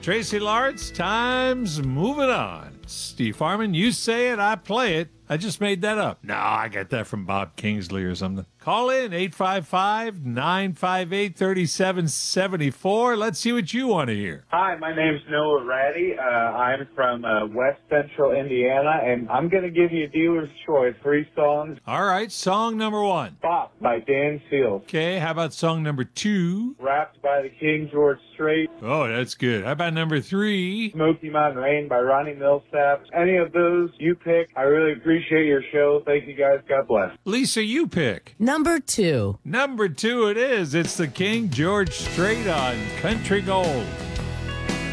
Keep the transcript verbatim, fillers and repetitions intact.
Tracy Lawrence, time's moving on. Steve Harmon, you say it, I play it. I just made that up. No, I got that from Bob Kingsley or something. Call in eight five five, nine five eight, three seven seven four. Let's see what you want to hear. Hi, my name's Noah Ratty. Uh, I'm from uh, West Central Indiana, and I'm going to give you a dealer's choice. Three songs. All right, song number one. Bop by Dan Seals. Okay, how about song number two? Rapped by the King George Strait. Oh, that's good. How about number three? Smoky Mountain Rain by Ronnie Millsap. Any of those you pick. I really appreciate your show. Thank you guys. God bless. Lisa, you pick. Number two. Number two it is. It's the King George Strait on Country Gold.